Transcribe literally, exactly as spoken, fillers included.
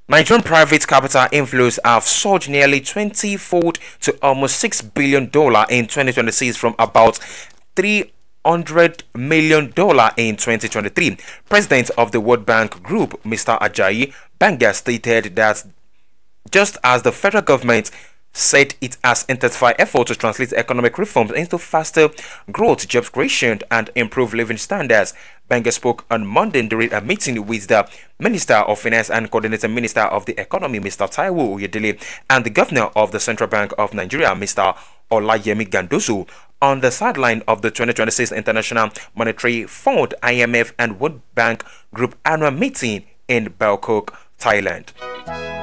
Nigerian private capital inflows have surged nearly twenty-fold to almost six billion dollars in twenty twenty-six from about three hundred million dollars in twenty twenty-three. President of the World Bank Group, Mister Ajayi Banga, stated that just as the federal government said it has intensified efforts to translate economic reforms into faster growth, job creation, and improved living standards. Banga spoke on Monday during a meeting with the Minister of Finance and Coordinating Minister of the Economy, Mister Taiwo Oyedele, and the Governor of the Central Bank of Nigeria, Mister Olayemi Gandoso, on the sideline of the twenty twenty-six International Monetary Fund (I M F) and World Bank Group annual meeting in Bangkok, Thailand.